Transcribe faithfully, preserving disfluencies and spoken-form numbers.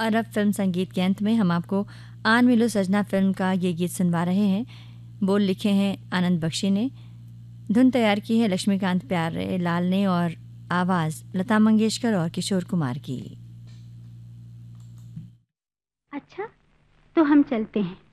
और अब फिल्म संगीत के अंत में हम आपको आन मिलो सजना फिल्म का ये गीत सुनवा रहे हैं। बोल लिखे हैं आनंद बख्शी ने, धुन तैयार की है लक्ष्मीकांत प्यारे लाल ने और आवाज़ लता मंगेशकर और किशोर कुमार की। अच्छा, तो हम चलते हैं।